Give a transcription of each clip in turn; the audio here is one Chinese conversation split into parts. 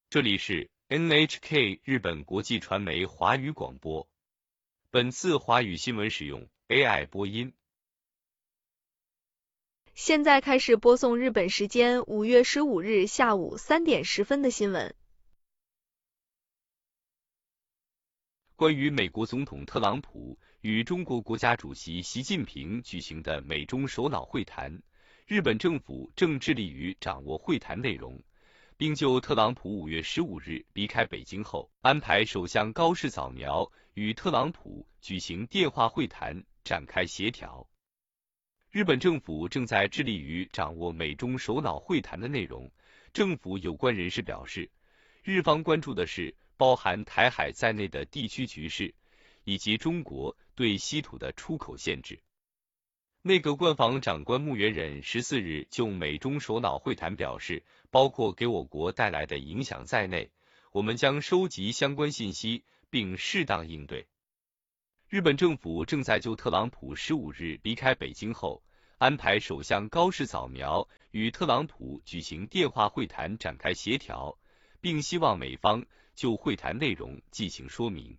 这里是 NHK 日本国际传媒华语广播。本次华语新闻使用 AI 播音。 现在开始播送日本时间5月15日下午3点10分的新闻。 关于美国总统特朗普与中国国家主席习近平举行的美中首脑会谈，日本政府正致力于掌握会谈内容，并就特朗普5月15日离开北京后，安排首相高市早苗与特朗普举行电话会谈展开协调。日本政府正在致力于掌握美中首脑会谈的内容。政府有关人士表示，日方关注的是包含台海在内的地区局势，以及中国对稀土的出口限制。内阁官房长官木原忍14日就美中首脑会谈表示，包括给我国带来的影响在内，我们将收集相关信息并适当应对。日本政府正在就特朗普15日离开北京后，安排首相高市早苗与特朗普举行电话会谈展开协调，并希望美方就会谈内容进行说明。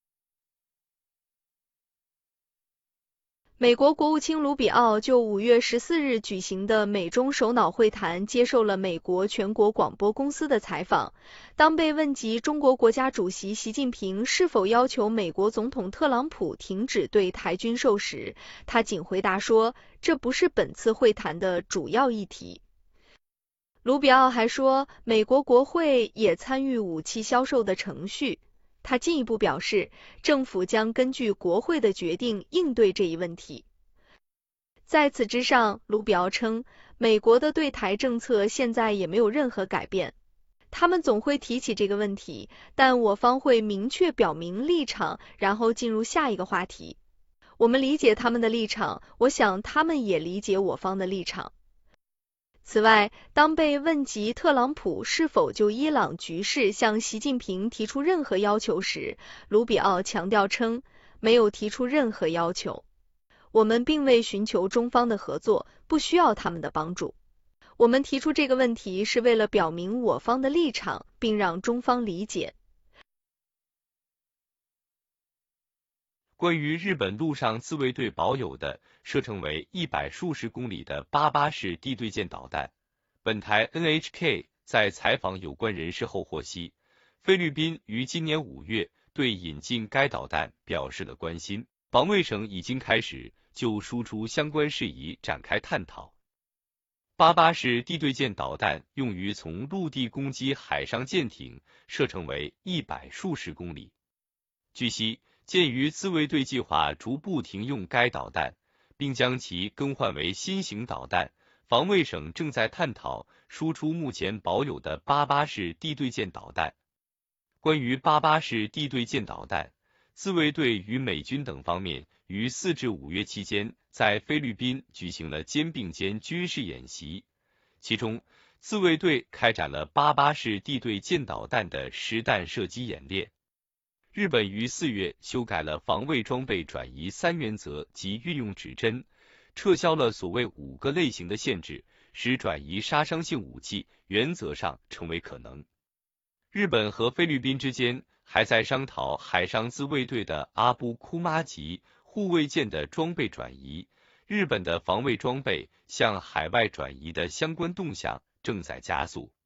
美国国务卿卢比奥就5月14日举行的美中首脑会谈接受了美国全国广播公司的采访。当被问及中国国家主席习近平是否要求美国总统特朗普停止对台军售时，他仅回答说，这不是本次会谈的主要议题。卢比奥还说，美国国会也参与武器销售的程序。他进一步表示，政府将根据国会的决定应对这一问题。在此之上，卢比奥称，美国的对台政策现在也没有任何改变。他们总会提起这个问题，但我方会明确表明立场，然后进入下一个话题。我们理解他们的立场，我想他们也理解我方的立场。此外，当被问及特朗普是否就伊朗局势向习近平提出任何要求时，卢比奥强调称，没有提出任何要求。我们并未寻求中方的合作，不需要他们的帮助。我们提出这个问题是为了表明我方的立场，并让中方理解。 关于日本陆上自卫队保有的射程为100数十公里的88式地对舰导弹，本台 NHK 在采访有关人士后获悉，菲律宾于今年5月对引进该导弹表示了关心，防卫省已经开始就输出相关事宜展开探讨。88式地对舰导弹用于从陆地攻击海上舰艇，射程为100数十公里。据悉，鉴于自卫队计划逐步停用该导弹，并将其更换为新型导弹，防卫省正在探讨输出目前保有的88式地对舰导弹。关于88式地对舰导弹，自卫队与美军等方面于4至5月期间在菲律宾举行了肩并肩军事演习，其中自卫队开展了88式地对舰导弹的实弹射击演练。日本于4月修改了防卫装备转移3原则及运用指针，撤销了所谓5个类型的限制，使转移杀伤性武器原则上成为可能。日本和菲律宾之间还在商讨海上自卫队的阿布库马级护卫舰的装备转移，日本的防卫装备向海外转移的相关动向正在加速。